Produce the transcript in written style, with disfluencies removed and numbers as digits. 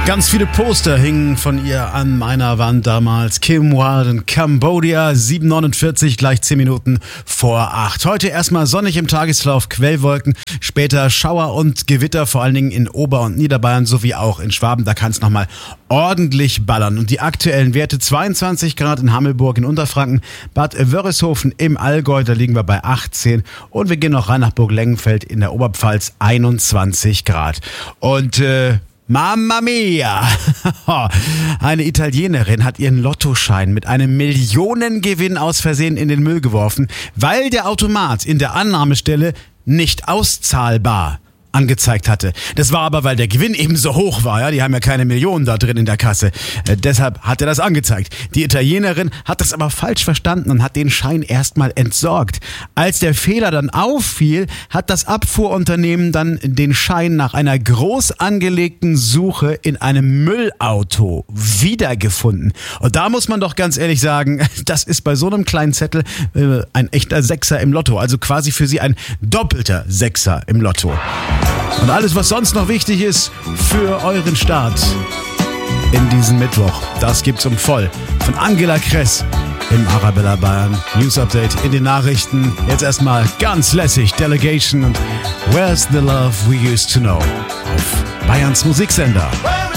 Ganz viele Poster hingen von ihr an meiner Wand damals. Kim Wilde in Cambodia, 7:49, gleich 10 Minuten vor 8. Heute erstmal sonnig im Tageslauf, Quellwolken, später Schauer und Gewitter, vor allen Dingen in Ober- und Niederbayern sowie auch in Schwaben. Da kann es nochmal ordentlich ballern. Und die aktuellen Werte: 22 Grad in Hammelburg in Unterfranken, Bad Wörishofen im Allgäu, da liegen wir bei 18. Und wir gehen noch rein nach Burg-Lengenfeld in der Oberpfalz, 21 Grad. Und Mamma mia! Eine Italienerin hat ihren Lottoschein mit einem Millionengewinn aus Versehen in den Müll geworfen, weil der Automat in der Annahmestelle nicht auszahlbar angezeigt hatte. Das war aber, weil der Gewinn eben so hoch war. Ja, die haben ja keine Millionen da drin in der Kasse. Deshalb hat er das angezeigt. Die Italienerin hat das aber falsch verstanden und hat den Schein erstmal entsorgt. Als der Fehler dann auffiel, hat das Abfuhrunternehmen dann den Schein nach einer groß angelegten Suche in einem Müllauto wiedergefunden. Und da muss man doch ganz ehrlich sagen, das ist bei so einem kleinen Zettel ein echter Sechser im Lotto. Also quasi für sie ein doppelter Sechser im Lotto. Und alles, was sonst noch wichtig ist für euren Start in diesen Mittwoch, das gibt's voll von Angela Kress im Arabella Bayern News Update in den Nachrichten. Jetzt erstmal ganz lässig Delegation und Where's the Love We Used to Know auf Bayerns Musiksender.